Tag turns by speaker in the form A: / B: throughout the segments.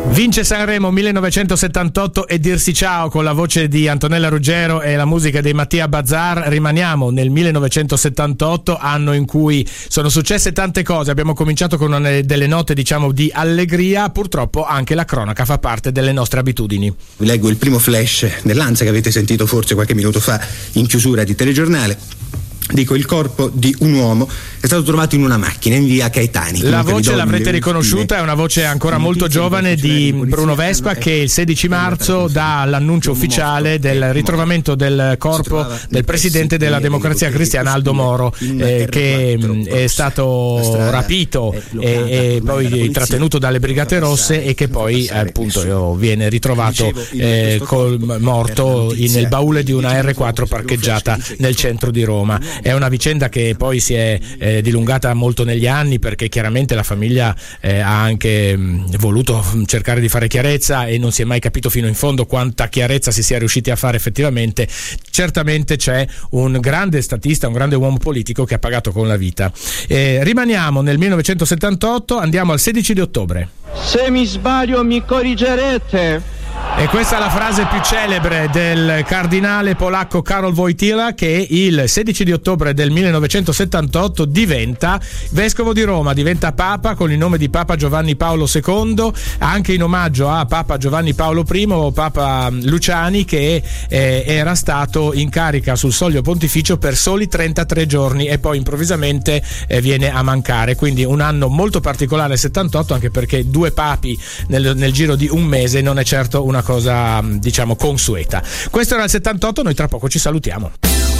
A: Vince Sanremo 1978 e Dirsi ciao con la voce di Antonella Ruggero e la musica di Mattia Bazzar. Rimaniamo nel 1978, anno in cui sono successe tante cose. Abbiamo cominciato con delle note, diciamo, di allegria. Purtroppo anche la cronaca fa parte delle nostre abitudini.
B: Vi leggo il primo flash dell'Ansa che avete sentito forse qualche minuto fa in chiusura di telegiornale. Dico, il corpo di un uomo è stato trovato in una macchina in via Caetani.
A: La voce l'avrete riconosciuta, è una voce ancora molto giovane di Bruno Vespa, che il 16 marzo dà l'annuncio ufficiale del ritrovamento del corpo del presidente della Democrazia Cristiana Aldo Moro, che è stato rapito e poi trattenuto dalle Brigate Rosse e che poi appunto viene ritrovato morto nel baule di una R4 parcheggiata nel centro di Roma. È una vicenda che poi si è dilungata molto negli anni, perché chiaramente la famiglia ha anche voluto cercare di fare chiarezza e non si è mai capito fino in fondo quanta chiarezza si sia riusciti a fare effettivamente. Certamente c'è un grande statista, un grande uomo politico che ha pagato con la vita. Rimaniamo nel 1978, andiamo al 16 di ottobre.
C: Se mi sbaglio mi corrigerete.
A: E questa è la frase più celebre del cardinale polacco Karol Wojtyła, che il 16 di ottobre del 1978 diventa vescovo di Roma, diventa papa con il nome di Papa Giovanni Paolo II, anche in omaggio a Papa Giovanni Paolo I, Papa Luciani, che era stato in carica sul soglio pontificio per soli 33 giorni e poi improvvisamente viene a mancare. Quindi un anno molto particolare, il 78, anche perché due papi nel giro di un mese non è certo una cosa, diciamo, consueta. Questo era il 78, noi tra poco ci salutiamo.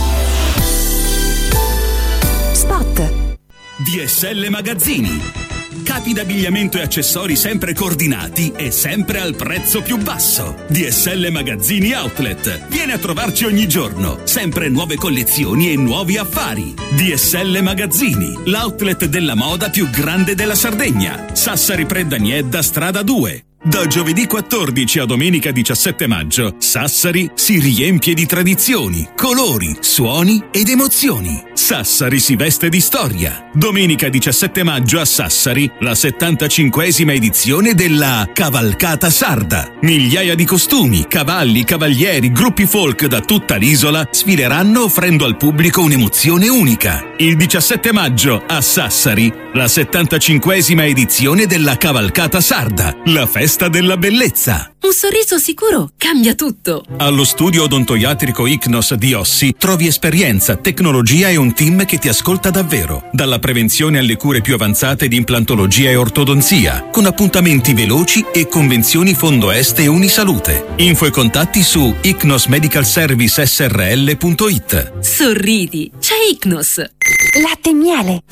D: Spot.
E: DSL Magazzini. Capi d'abbigliamento e accessori sempre coordinati e sempre al prezzo più basso. DSL Magazzini Outlet. Vieni a trovarci ogni giorno. Sempre nuove collezioni e nuovi affari. DSL Magazzini, l'outlet della moda più grande della Sardegna. Sassari Predaniedda, strada 2. Da giovedì 14 a domenica 17 maggio, Sassari si riempie di tradizioni, colori, suoni ed emozioni. Sassari si veste di storia. Domenica 17 maggio a Sassari, la 75esima edizione della Cavalcata Sarda. Migliaia di costumi, cavalli, cavalieri, gruppi folk da tutta l'isola sfileranno offrendo al pubblico un'emozione unica. Il 17 maggio a Sassari, la 75esima edizione della Cavalcata Sarda, la festa della bellezza.
D: Un sorriso sicuro cambia tutto.
E: Allo studio odontoiatrico Icnos di Ossi trovi esperienza, tecnologia e un team che ti ascolta davvero. Dalla prevenzione alle cure più avanzate di implantologia e ortodonzia, con appuntamenti veloci e convenzioni Fondo Est e Unisalute. Info e contatti su icnosmedicalservicesrl.it.
D: Sorridi, c'è Icnos.
F: Latte e miele.